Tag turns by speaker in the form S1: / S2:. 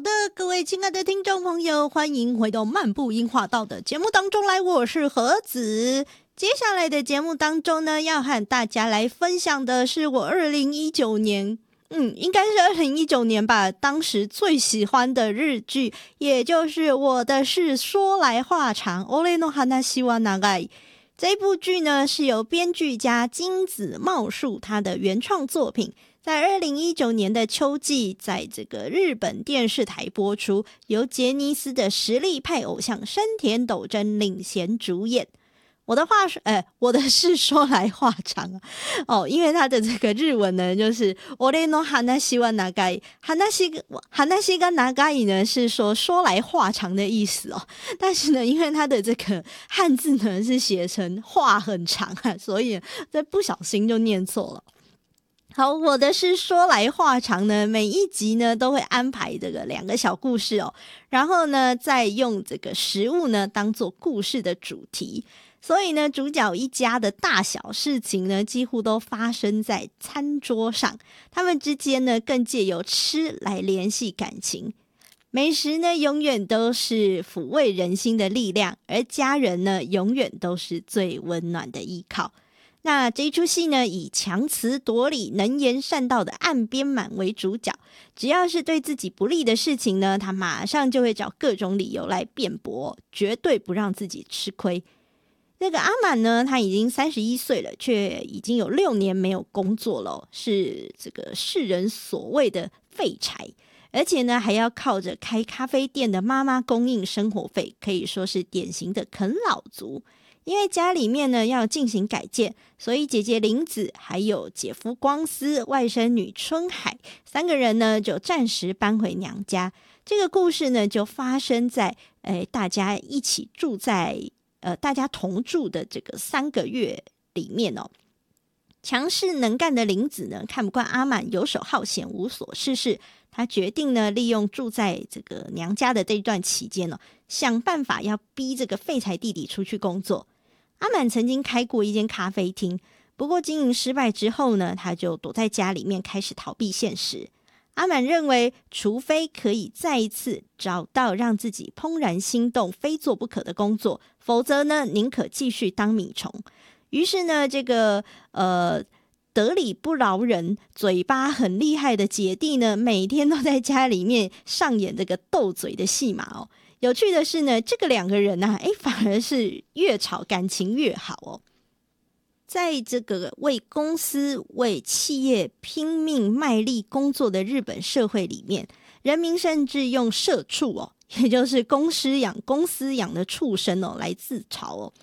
S1: 的，各位亲爱的听众朋友，欢迎回到漫步樱花道的节目当中来，我是何子。接下来的节目当中呢，要和大家来分享的是我2019年应该是2019年吧，当时最喜欢的日剧，也就是《我的事说来话长》俺の話は長い。这部剧呢是由编剧家金子茂树他的原创作品，在2019年的秋季在这个日本电视台播出，由杰尼斯的实力派偶像山田斗真领衔主演。我的事说来话长因为他的这个日文呢，就是俺の話は長い，話が長い呢是说来话长的意思但是呢，因为他的这个汉字呢是写成话很长所以这不小心就念错了。好，我的是说来话长呢，每一集呢都会安排这个2个小故事然后呢再用这个食物呢当做故事的主题。所以呢，主角一家的大小事情呢，几乎都发生在餐桌上。他们之间呢，更借由吃来联系感情。美食呢，永远都是抚慰人心的力量，而家人呢，永远都是最温暖的依靠。那这一出戏呢，以强词夺理、能言善道的岸边满为主角。只要是对自己不利的事情呢，他马上就会找各种理由来辩驳，绝对不让自己吃亏。这个阿满呢，他已经31岁了，却已经有6年没有工作了是这个世人所谓的废柴，而且呢还要靠着开咖啡店的妈妈供应生活费，可以说是典型的啃老族。因为家里面呢要进行改建，所以姐姐玲子还有姐夫光司、外甥女春海3个人呢就暂时搬回娘家。这个故事呢就发生在大家一起住在大家同住的这个3个月里面强势能干的玲子呢，看不惯阿满游手好闲、无所事事，他决定呢，利用住在这个娘家的这段期间想办法要逼这个废柴弟弟出去工作。阿满曾经开过一间咖啡厅，不过经营失败之后呢，他就躲在家里面开始逃避现实。阿满认为，除非可以再一次找到让自己怦然心动、非做不可的工作，否则呢，宁可继续当米虫。于是呢，这个得理不饶人、嘴巴很厉害的姐弟呢，每天都在家里面上演这个斗嘴的戏码有趣的是呢，这个2个人反而是越吵感情越好在这个为公司、为企业拼命卖力工作的日本社会里面，人民甚至用社畜也就是公司养的畜生来自嘲